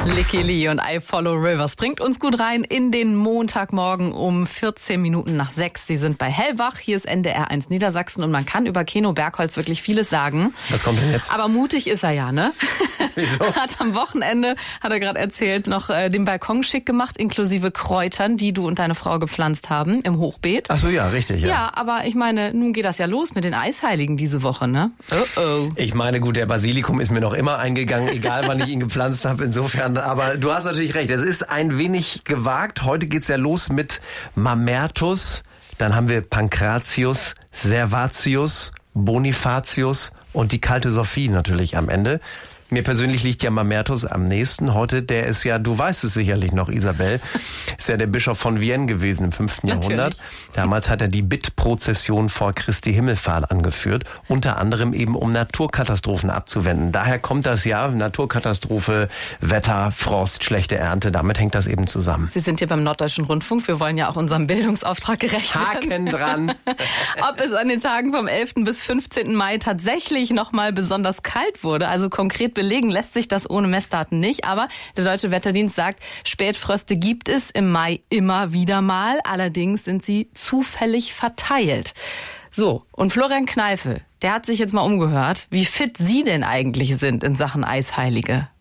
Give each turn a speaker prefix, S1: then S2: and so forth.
S1: Licky Lee und I Follow Rivers bringt uns gut rein in den Montagmorgen um 14 Minuten nach 6. Sie sind bei Hellwach, hier ist NDR 1 Niedersachsen und man kann über Keno Bergholz wirklich vieles sagen.
S2: Was kommt denn jetzt?
S1: Aber mutig ist er ja, ne?
S2: Wieso?
S1: Hat am Wochenende, hat er gerade erzählt, noch den Balkon schick gemacht, inklusive Kräutern, die du und deine Frau gepflanzt haben im Hochbeet.
S2: Ach so, ja, richtig, ja.
S1: Ja, aber ich meine, nun geht das ja los mit den Eisheiligen diese Woche, ne? Oh.
S2: Ich meine, gut, der Basilikum ist mir noch immer eingegangen, egal wann ich ihn gepflanzt habe, insofern. Aber du hast natürlich recht, es ist ein wenig gewagt. Heute geht's ja los mit Mamertus, dann haben wir Pankratius, Servatius, Bonifatius und die kalte Sophie natürlich am Ende. Mir persönlich liegt ja Mamertus am nächsten. Heute, der ist ja, du weißt es sicherlich noch, Isabel, ist ja der Bischof von Vienne gewesen im 5. Jahrhundert. Damals hat er die Bittprozession vor Christi Himmelfahrt angeführt, unter anderem eben um Naturkatastrophen abzuwenden. Daher kommt das ja, Naturkatastrophe, Wetter, Frost, schlechte Ernte, damit hängt das eben zusammen.
S1: Sie sind hier beim Norddeutschen Rundfunk, wir wollen ja auch unserem Bildungsauftrag gerecht werden.
S2: Haken dran.
S1: Ob es an den Tagen vom 11. bis 15. Mai tatsächlich nochmal besonders kalt wurde, also konkret belegen lässt sich das ohne Messdaten nicht, aber der Deutsche Wetterdienst sagt, Spätfröste gibt es im Mai immer wieder mal, allerdings sind sie zufällig verteilt. So, und Florian Kneifel, der hat sich jetzt mal umgehört, wie fit Sie denn eigentlich sind in Sachen Eisheilige.